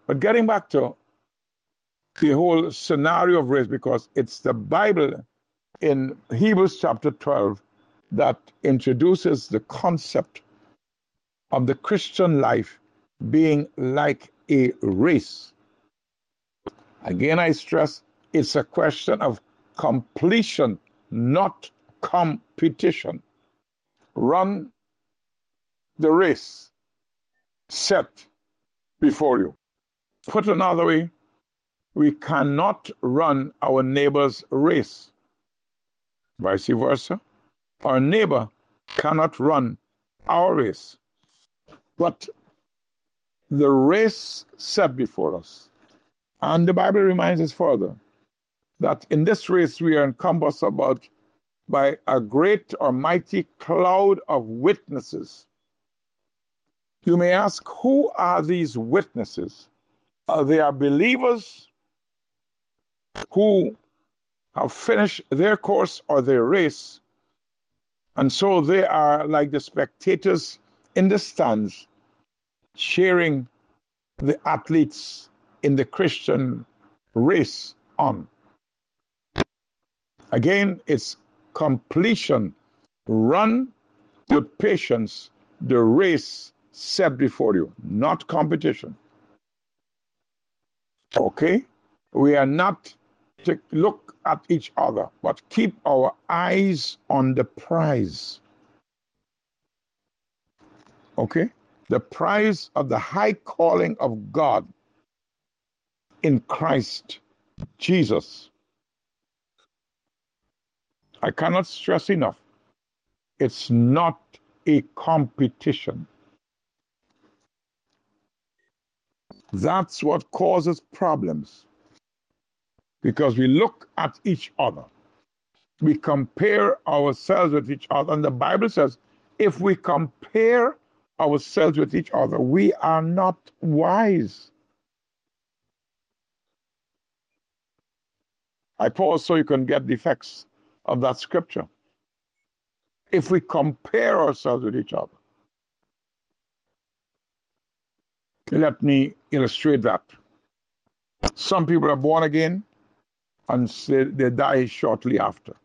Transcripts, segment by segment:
But getting back to the whole scenario of race, because it's the Bible in Hebrews chapter 12 that introduces the concept of the Christian life being like a race. Again, I stress it's a question of completion, not competition. Run the race set before you. Put another way, we cannot run our neighbor's race. Vice versa. Our neighbor cannot run our race. But the race set before us. And the Bible reminds us further that in this race we are encompassed about by a great or mighty cloud of witnesses. You may ask, who are these witnesses? They are believers who have finished their course or their race, and so they are like the spectators in the stands cheering the athletes in the Christian race on. Again, it's completion. Run with patience the race set before you, not competition. Okay? We are not to look at each other, but keep our eyes on the prize. Okay? The prize of the high calling of God in Christ Jesus. I cannot stress enough. It's not a competition. That's what causes problems. Because we look at each other. We compare ourselves with each other. And the Bible says, if we compare ourselves with each other, we are not wise. I pause so you can get the effects of that scripture. If we compare ourselves with each other. Let me illustrate that. Some people are born again and they die shortly after.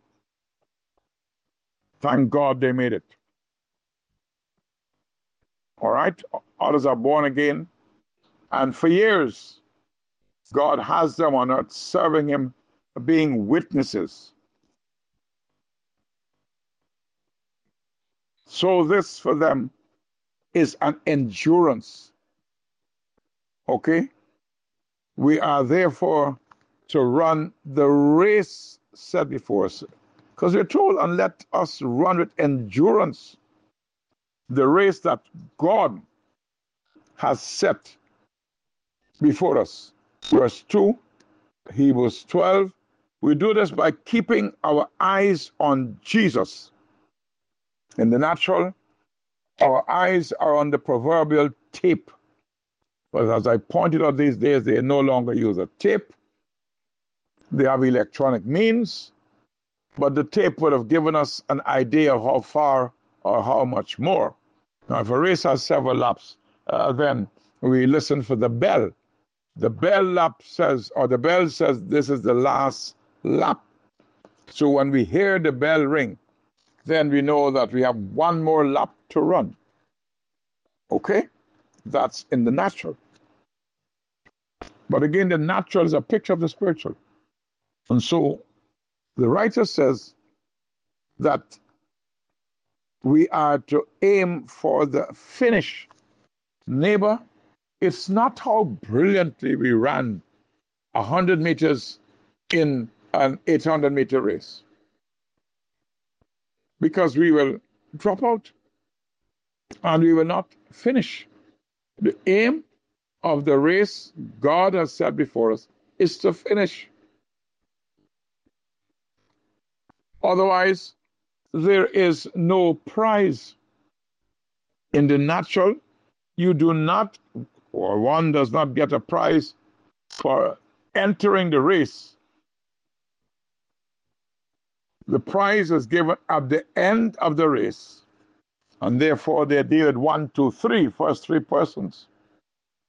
Thank God they made it. All right? Others are born again, and for years, God has them on earth serving Him, being witnesses. So this for them is an endurance. Okay? We are therefore to run the race set before us. Because we're told, and let us run with endurance the race that God has set before us. Verse 2, Hebrews 12. We do this by keeping our eyes on Jesus. In the natural, our eyes are on the proverbial tape. But as I pointed out these days, they no longer use a tape. They have electronic means. But the tape would have given us an idea of how far or how much more. Now, if a race has several laps, then we listen for the bell. The bell says this is the last lap. So when we hear the bell ring, then we know that we have one more lap to run. Okay? That's in the natural. But again, the natural is a picture of the spiritual. And so the writer says that we are to aim for the finish. Neighbor, it's not how brilliantly we ran 100 meters in an 800-meter race. Because we will drop out and we will not finish. The aim of the race God has set before us is to finish. Otherwise, there is no prize. In the natural, you do not, or one does not get a prize for entering the race. The prize is given at the end of the race. And therefore, they deal with 1, 2, 3, first three persons.